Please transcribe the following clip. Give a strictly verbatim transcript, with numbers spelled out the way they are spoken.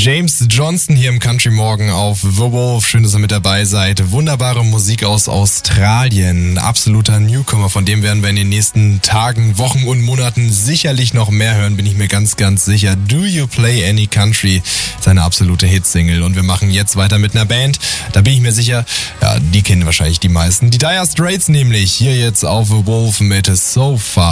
James Johnson hier im Country Morgen auf The Wolf. Schön, dass ihr mit dabei seid. Wunderbare Musik aus Australien. Absoluter Newcomer, von dem werden wir in den nächsten Tagen, Wochen und Monaten sicherlich noch mehr hören, bin ich mir ganz, ganz sicher. Do You Play Any Country? Seine absolute Hitsingle. Und wir machen jetzt weiter mit einer Band. Da bin ich mir sicher, ja, die kennen wahrscheinlich die meisten. Die Dire Straits nämlich. Hier jetzt auf The Wolf mit So Far.